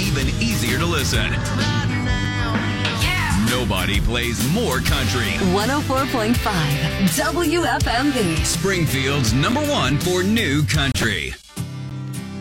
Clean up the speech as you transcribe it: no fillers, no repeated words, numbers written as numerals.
even easier to listen. Nobody plays more country. 104.5 WFMB. Springfield's #1 for new country.